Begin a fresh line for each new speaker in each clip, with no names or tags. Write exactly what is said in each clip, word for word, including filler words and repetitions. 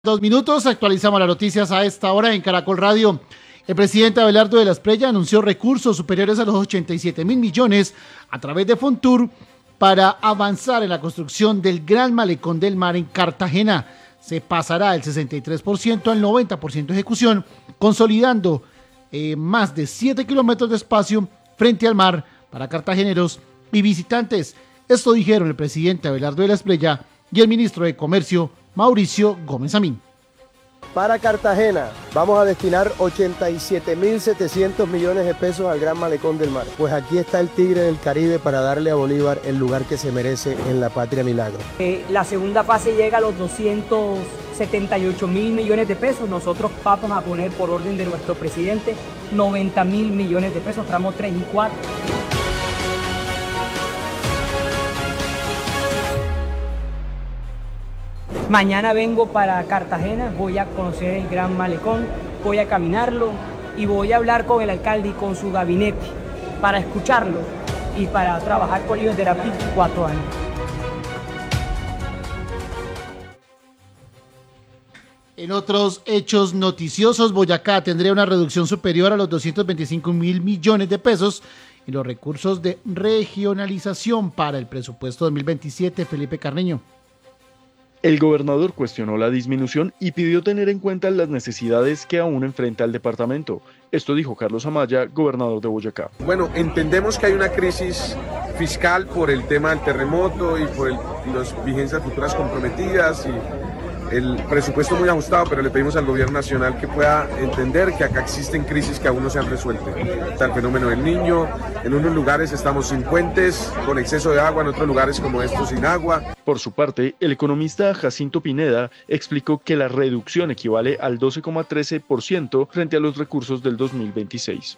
Dos minutos, actualizamos las noticias a esta hora en Caracol Radio. El presidente Abelardo de la Espriella anunció recursos superiores a los ochenta y siete mil millones a través de Fontur para avanzar en la construcción del Gran Malecón del Mar en Cartagena. Se pasará del sesenta y tres por ciento al noventa por ciento de ejecución, consolidando eh, más de siete kilómetros de espacio frente al mar para cartageneros y visitantes. Esto dijeron el presidente Abelardo de la Espriella y el ministro de Comercio, Mauricio Gómez Amín.
Para Cartagena vamos a destinar ochenta y siete mil setecientos millones de pesos al Gran Malecón del Mar. Pues aquí está el Tigre del Caribe para darle a Bolívar el lugar que se merece en la patria milagro.
Eh, la segunda fase llega a los doscientos setenta y ocho mil millones de pesos. Nosotros vamos a poner por orden de nuestro presidente noventa mil millones de pesos, tramos tres y cuatro. Mañana vengo para Cartagena, voy a conocer el Gran Malecón, voy a caminarlo y voy a hablar con el alcalde y con su gabinete para escucharlo y para trabajar con ellos durante cuatro años.
En otros hechos noticiosos, Boyacá tendría una reducción superior a los doscientos veinticinco mil millones de pesos en los recursos de regionalización para el presupuesto dos mil veintisiete. Felipe Carreño.
El gobernador cuestionó la disminución y pidió tener en cuenta las necesidades que aún enfrenta el departamento. Esto dijo Carlos Amaya, gobernador de Boyacá.
Bueno, entendemos que hay una crisis fiscal por el tema del terremoto y por el, las vigencias futuras comprometidas y el presupuesto muy ajustado, pero le pedimos al gobierno nacional que pueda entender que acá existen crisis que aún no se han resuelto. Está el fenómeno del Niño, en unos lugares estamos sin puentes, con exceso de agua, en otros lugares como estos sin agua.
Por su parte, el economista Jacinto Pineda explicó que la reducción equivale al doce coma trece por ciento frente a los recursos del dos mil veintiséis.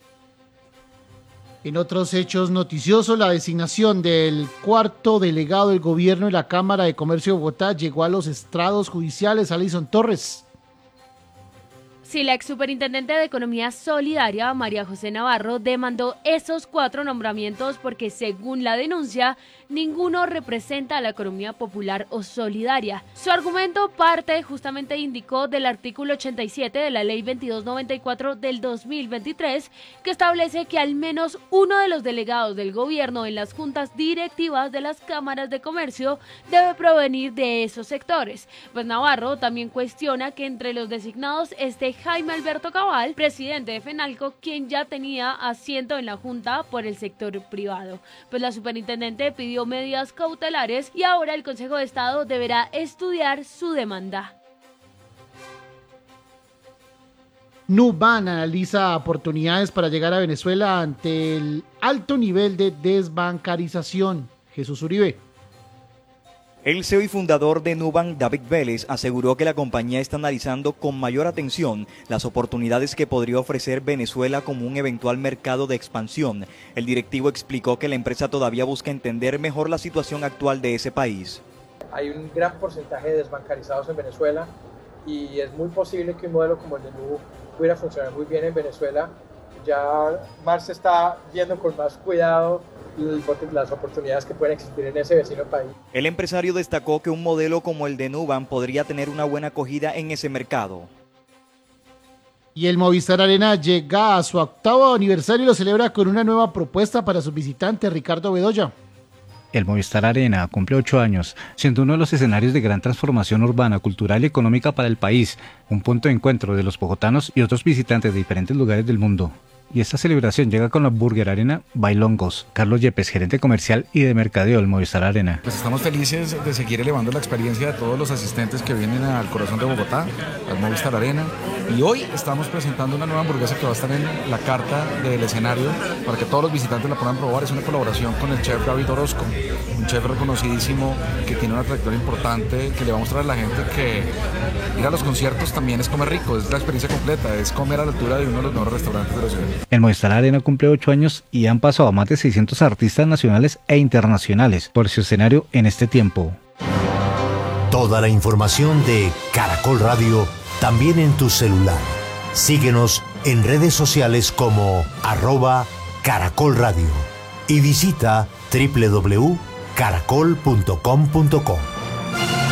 En otros hechos noticiosos, la designación del cuarto delegado del gobierno en la Cámara de Comercio de Bogotá llegó a los estrados judiciales. Alison Torres.
Sí, la ex superintendente de Economía Solidaria, María José Navarro, demandó esos cuatro nombramientos porque, según la denuncia, ninguno representa a la economía popular o solidaria. Su argumento parte, justamente indicó, del artículo ochenta y siete de la Ley veintidós noventa y cuatro del dos mil veintitrés, que establece que al menos uno de los delegados del gobierno en las juntas directivas de las cámaras de comercio debe provenir de esos sectores. Pues Navarro también cuestiona que entre los designados esté Jaime Alberto Cabal, presidente de FENALCO, quien ya tenía asiento en la Junta por el sector privado. Pues la superintendente pidió medidas cautelares y ahora el Consejo de Estado deberá estudiar su demanda.
Nuban analiza oportunidades para llegar a Venezuela ante el alto nivel de desbancarización. Jesús Uribe.
El C E O y fundador de Nuban, David Vélez, aseguró que la compañía está analizando con mayor atención las oportunidades que podría ofrecer Venezuela como un eventual mercado de expansión. El directivo explicó que la empresa todavía busca entender mejor la situación actual de ese país.
Hay un gran porcentaje de desbancarizados en Venezuela y es muy posible que un modelo como el de Nubu pudiera funcionar muy bien en Venezuela. Ya Marx está viendo con más cuidado las oportunidades que pueden existir en ese vecino país.
El empresario destacó que un modelo como el de Nuban podría tener una buena acogida en ese mercado.
Y el Movistar Arena llega a su octavo aniversario y lo celebra con una nueva propuesta para sus visitantes. Ricardo Bedoya.
El Movistar Arena cumple ocho años, siendo uno de los escenarios de gran transformación urbana, cultural y económica para el país, un punto de encuentro de los bogotanos y otros visitantes de diferentes lugares del mundo. Y esta celebración llega con la Burger Arena Bailongos. Carlos Yepes, gerente comercial y de mercadeo del Movistar Arena.
Pues estamos felices de seguir elevando la experiencia de todos los asistentes que vienen al corazón de Bogotá, al Movistar Arena. Y hoy estamos presentando una nueva hamburguesa que va a estar en la carta del escenario para que todos los visitantes la puedan probar. Es una colaboración con el chef David Orozco, un chef reconocidísimo que tiene una trayectoria importante, que le va a mostrar a la gente que ir a los conciertos también es comer rico, es la experiencia completa, es comer a la altura de uno de los mejores restaurantes de la ciudad.
El Movistar Arena cumple ocho años y han pasado a más de seiscientos artistas nacionales e internacionales por su escenario en este tiempo.
Toda la información de Caracol Radio también en tu celular. Síguenos en redes sociales como arroba Caracol Radio y visita doble u doble u doble u punto caracol punto com punto co.